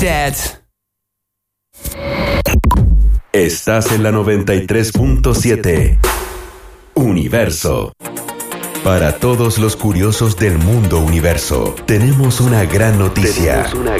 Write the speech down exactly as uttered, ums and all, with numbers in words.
Dad. Estás en la noventa y tres punto siete. Universo. Para todos los curiosos del mundo universo, tenemos una gran noticia.